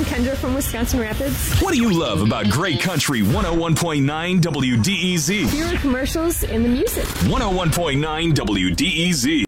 Kendra from Wisconsin Rapids. What do you love about Great Country 101.9 WDEZ? Fewer commercials and the music. 101.9 WDEZ.